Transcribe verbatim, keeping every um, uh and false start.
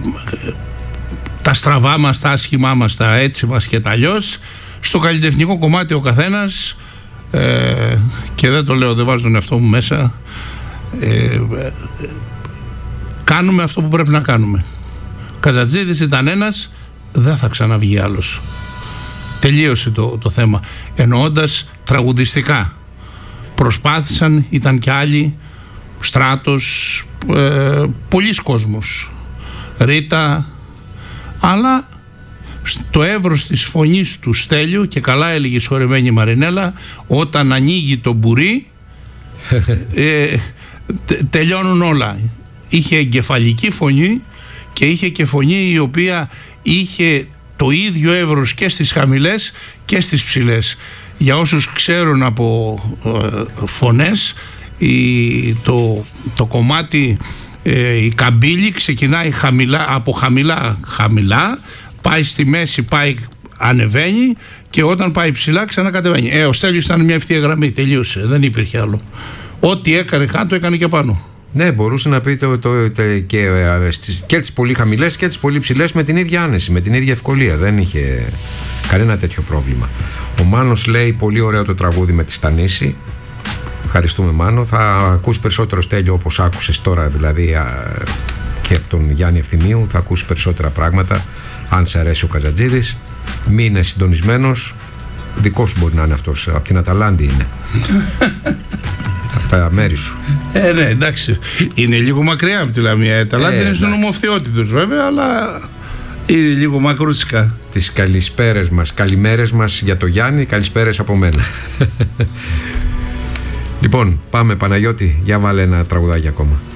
τα στραβά μας, τα άσχημά μας, τα έτσι μας και τα αλλιώς. Στο καλλιτεχνικό κομμάτι ο καθένας, ε, και δεν το λέω, δεν βάζω τον εαυτό μου μέσα, ε, κάνουμε αυτό που πρέπει να κάνουμε. Ο Καζατζίδης ήταν ένας, δεν θα ξαναβγεί άλλος. Τελείωσε το, το θέμα. Εννοώντας τραγουδιστικά. Προσπάθησαν, ήταν κι άλλοι, Στράτος, ε, πολλοί κόσμος, Ρίτα, αλλά στο εύρος της φωνής του Στέλιου, και καλά έλεγε η σχωρεμένη Μαρινέλα, όταν ανοίγει το μπουρί ε, τε, τελειώνουν όλα. Είχε εγκεφαλική φωνή και είχε και φωνή η οποία είχε το ίδιο εύρος και στις χαμηλές και στις ψηλές. Για όσους ξέρουν από ε, φωνές, η, το, το κομμάτι, ε, η καμπύλη ξεκινάει χαμηλά, από χαμηλά χαμηλά, πάει στη μέση, πάει, ανεβαίνει, και όταν πάει ψηλά ξανακατεβαίνει. Ε, ο Στέλιος ήταν μια ευθεία γραμμή, τελείωσε, δεν υπήρχε άλλο. Ό,τι έκανε κάτω έκανε και πάνω. Ναι, μπορούσε να πει το, το, το, και, και τις πολύ χαμηλές και τις πολύ ψηλές με την ίδια άνεση, με την ίδια ευκολία. Δεν είχε κανένα τέτοιο πρόβλημα. Ο Μάνος λέει πολύ ωραίο το τραγούδι με τη Στανίση. Ευχαριστούμε, Μάνο. Θα ακούσει περισσότερο Στέλιο, όπως άκουσες τώρα, δηλαδή, και από τον Γιάννη Ευθυμίου. Θα ακούσει περισσότερα πράγματα, αν σε αρέσει ο Καζατζίδης. Μείνε συντονισμένος. Δικό σου μπορεί να είναι αυτός. Από την Αταλάντη είναι. Από τα μέρη σου. Ε, ναι, εντάξει. Είναι λίγο μακριά από τη Λαμία. Η Αταλάντη ε, είναι στον ομοφθιότητος, βέβαια, αλλά είναι λίγο μακρούτσικα. Τις καλησπέρες μας, καλημέρες μας για το Γιάννη, καλησπέρες από μένα. Λοιπόν, πάμε, Παναγιώτη, για βάλε ένα τραγουδάκι ακόμα.